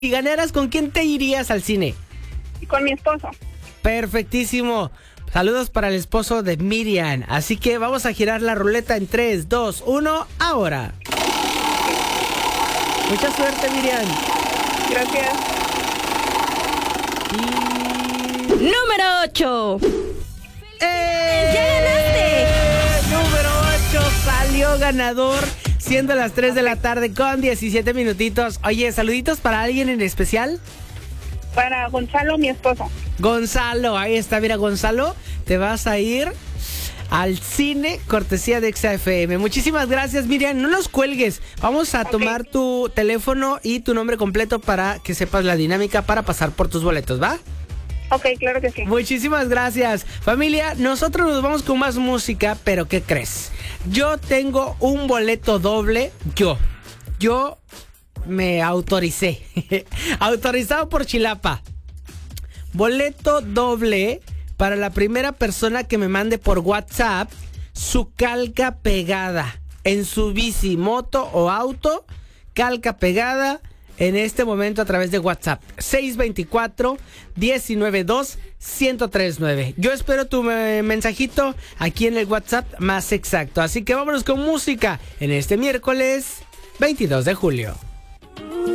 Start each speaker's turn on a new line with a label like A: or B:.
A: Si ganaras, ¿con quién te irías al cine?
B: Con mi esposo.
A: Perfectísimo. Saludos para el esposo de Miriam. Así que vamos a girar la ruleta en 3, 2, 1, ahora. Mucha suerte, Miriam.
B: Gracias.
C: Número 8. ¡Ya ganaste!
A: Número 8 salió ganador, siendo las 3 de la tarde con 17 minutitos. Oye, saluditos para alguien en especial.
B: Para Gonzalo, mi esposo.
A: Gonzalo, ahí está, mira, Gonzalo, te vas a ir al cine cortesía de Exa FM. Muchísimas gracias, Miriam. No nos cuelgues. Vamos a tomar tu teléfono y tu nombre completo para que sepas la dinámica para pasar por tus boletos, ¿va?
B: Ok, claro que sí.
A: Muchísimas gracias. Familia, nosotros nos vamos con más música, pero ¿qué crees? Yo tengo un boleto doble. Yo me autoricé. Autorizado por Chilapa. Boleto doble para la primera persona que me mande por WhatsApp su calca pegada en su bici, moto o auto. Calca pegada en este momento a través de WhatsApp. 624-192-1039. Yo espero tu mensajito aquí en el WhatsApp más exacto. Así que vámonos con música en este miércoles 22 de julio.